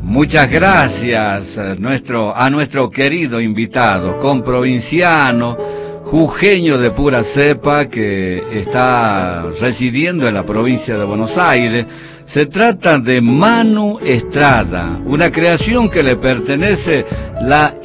Muchas gracias a nuestro querido invitado, comprovinciano, jujeño de pura cepa, que está residiendo en la provincia de Buenos Aires. Se trata de Manu Estrada, una creación que le pertenece, La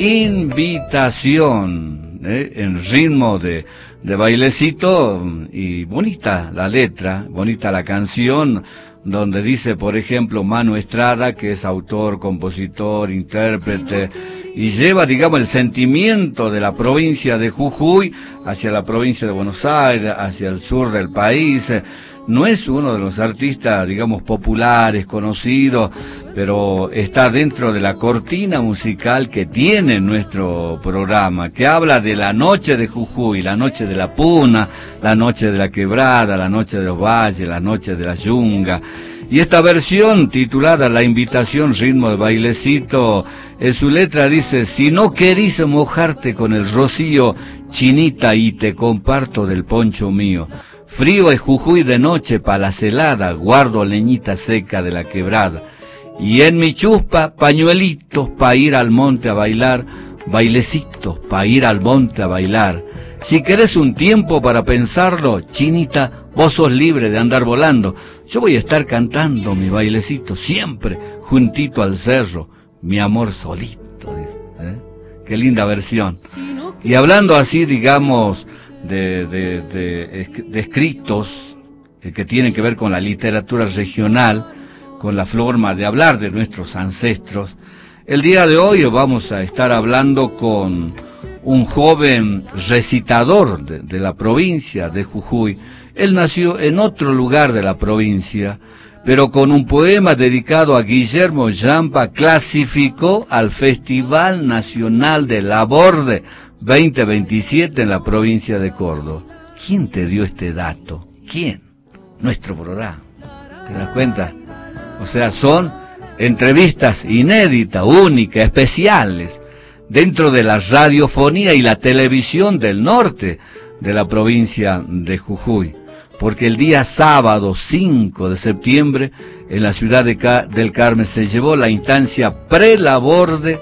Invitación, en ritmo de bailecito, y bonita la letra, bonita la canción, donde dice, por ejemplo, Manu Estrada, que es autor, compositor, intérprete, y lleva, digamos, el sentimiento de la provincia de Jujuy hacia la provincia de Buenos Aires, hacia el sur del país. No es uno de los artistas, digamos, populares, conocidos, pero está dentro de la cortina musical que tiene nuestro programa, que habla de la noche de Jujuy, la noche de la Puna, la noche de la Quebrada, la noche de los valles, la noche de la Yunga. Y esta versión, titulada La Invitación, ritmo de bailecito, en su letra dice: si no querís mojarte con el rocío, chinita, y te comparto del poncho mío. Frío es Jujuy de noche, pa' la celada, guardo leñita seca de la quebrada. Y en mi chuspa, pañuelitos pa' ir al monte a bailar, bailecitos pa' ir al monte a bailar. Si querés un tiempo para pensarlo, chinita, vos sos libre de andar volando. Yo voy a estar cantando mi bailecito siempre, juntito al cerro, mi amor solito. Qué linda versión. Y hablando así, digamos, de escritos que tienen que ver con la literatura regional, con la forma de hablar de nuestros ancestros, el día de hoy vamos a estar hablando con un joven recitador de la provincia de Jujuy. Él nació en otro lugar de la provincia, pero con un poema dedicado a Guillermo Yampa clasificó al Festival Nacional de la Borde 2027 en la provincia de Córdoba. ¿Quién te dio este dato? ¿Quién? Nuestro programa. ¿Te das cuenta? O sea, son entrevistas inéditas, únicas, especiales, dentro de la radiofonía y la televisión del norte de la provincia de Jujuy. Porque el día sábado 5 de septiembre, en la ciudad del Carmen, se llevó la instancia Prelaborde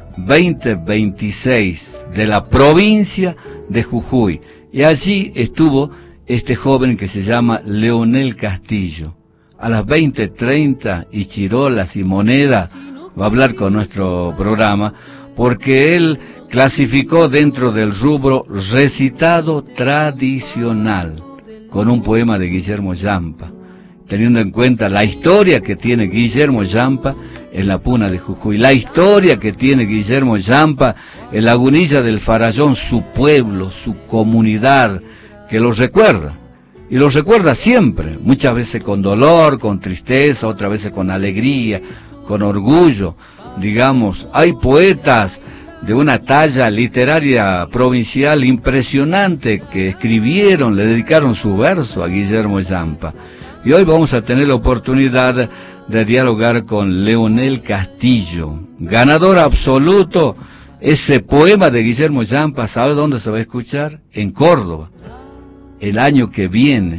2026 de la provincia de Jujuy. Y allí estuvo este joven que se llama Leonel Castillo. A las 20:30 y chirolas y moneda va a hablar con nuestro programa, porque él clasificó dentro del rubro recitado tradicional, con un poema de Guillermo Yampa, teniendo en cuenta la historia que tiene Guillermo Yampa en la Puna de Jujuy, la historia que tiene Guillermo Yampa en Lagunilla del Farallón, su pueblo, su comunidad, que lo recuerda, y lo recuerda siempre, muchas veces con dolor, con tristeza, otras veces con alegría, con orgullo. Digamos, hay poetas de una talla literaria provincial impresionante que escribieron, le dedicaron su verso a Guillermo Yampa. Y hoy vamos a tener la oportunidad de dialogar con Leonel Castillo, ganador absoluto. Ese poema de Guillermo Yampa, ¿sabe dónde se va a escuchar? En Córdoba, el año que viene.